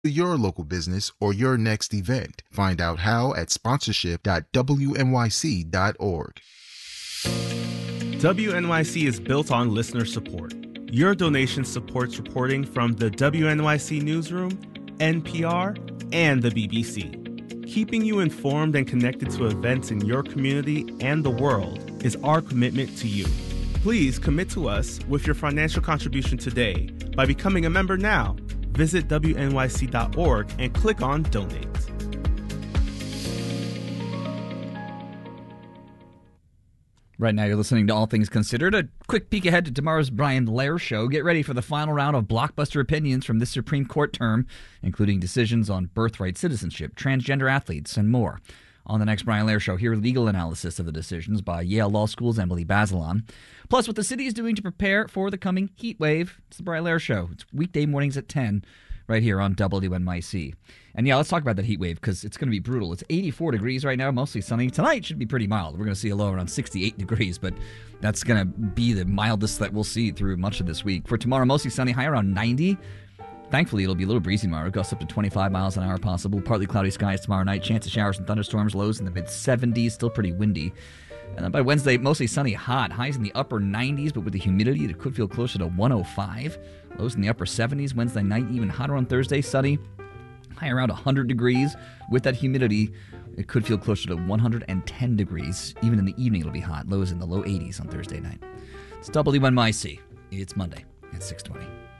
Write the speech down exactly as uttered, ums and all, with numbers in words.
your local business or your next event. Find out how at sponsorship dot w n y c dot org. W N Y C is built on listener support. Your donation supports reporting from the W N Y C Newsroom, N P R, and the B B C. Keeping you informed and connected to events in your community and the world is our commitment to you. Please commit to us with your financial contribution today by becoming a member now. Visit W N Y C dot org and click on Donate. Right now you're listening to All Things Considered, a quick peek ahead to tomorrow's Brian Blair Show. Get ready for the final round of blockbuster opinions from this Supreme Court term, including decisions on birthright citizenship, transgender athletes, and more. On the next Brian Blair Show, hear legal analysis of the decisions by Yale Law School's Emily Bazelon. Plus, what the city is doing to prepare for the coming heat wave. It's the Brian Blair Show. It's weekday mornings at ten, right here on W N Y C. And yeah, let's talk about that heat wave because it's going to be brutal. It's eighty-four degrees right now, mostly sunny. Tonight should be pretty mild. We're going to see a low around sixty-eight degrees, but that's going to be the mildest that we'll see through much of this week. For tomorrow, mostly sunny, high around ninety. Thankfully, it'll be a little breezy tomorrow. Gusts up to twenty-five miles an hour possible. Partly cloudy skies tomorrow night. Chance of showers and thunderstorms. Lows in the mid seventies. Still pretty windy. And then by Wednesday, mostly sunny, hot. Highs in the upper nineties, but with the humidity, it could feel closer to one oh five. Lows in the upper seventies. Wednesday night, even hotter on Thursday. Sunny. High around one hundred degrees. With that humidity, it could feel closer to one hundred ten degrees. Even in the evening, it'll be hot. Lows in the low eighties on Thursday night. It's W N Y C. It's Monday at six twenty.